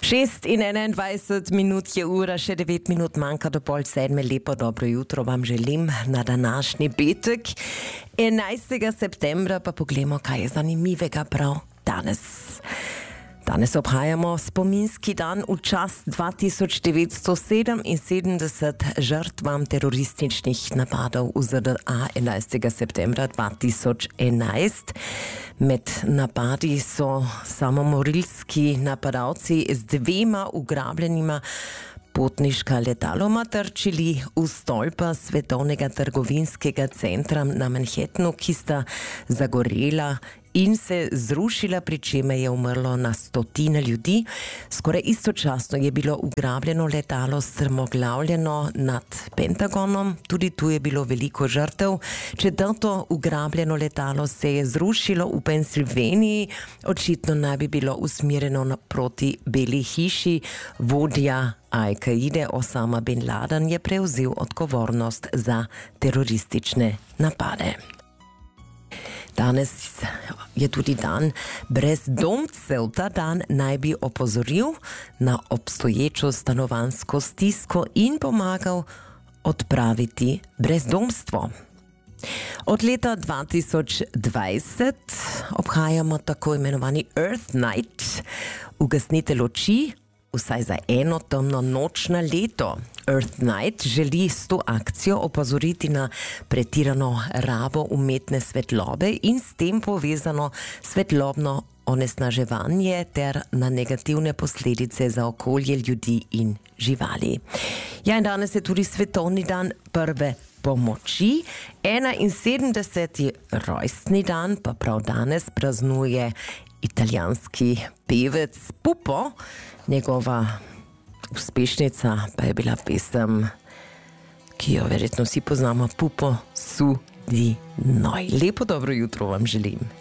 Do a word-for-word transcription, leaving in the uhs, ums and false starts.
šest in enaindvajset minut je ura, še devet minut manjka do pol sedme. Lepo dobro jutro vam želim na današnji petek, enajstega septembra, pa poglejmo, kaj je zanimivega prav danes. Danes obhajamo spominski dan v čast dva tisoč devetsto sedeminsedemdeset žrtvam terorističnih napadov v Z D A enajstega septembra dva tisoč enajst. Med napadi so samomorilski napadalci z dvema ugrabljenima potniška letaloma trčili v stolpa svetovnega trgovinskega centra na Manhattanu, ki sta zagorela in se zrušila, pri čemer je umrlo na stotine ljudi. Skoraj istočasno je bilo ugrabljeno letalo strmoglavljeno nad Pentagonom, tudi tu je bilo veliko žrtev. Četrto ugrabljeno letalo se je zrušilo v Pensilvaniji, očitno naj bi bilo usmerjeno proti Beli hiši. Vodja Al-Kaide Osama bin Laden je prevzel odgovornost za teroristične napade. Danes je tudi dan brezdomcev. Ta dan naj bi opozoril na obstoječo stanovanjsko stisko in pomagal odpraviti brezdomstvo. Od leta dva tisoč dvajset obhajamo tako imenovani Earth Night, ugasnite luči vsaj za eno temno noč na leto. Earth Night želi s to akcijo opozoriti na pretirano rabo umetne svetlobe in s tem povezano svetlobno onesnaževanje ter na negativne posledice za okolje, ljudi in živali. Ja, in danes je tudi svetovni dan prve pomoči. enainsedemdeseti rojstni dan pa prav danes praznuje italijanski pevec Pupo. Njegova uspešnica pa je bila pesem, ki jo verjetno vsi poznamo, Pupo su di noi. Lepo dobro jutro vam želim.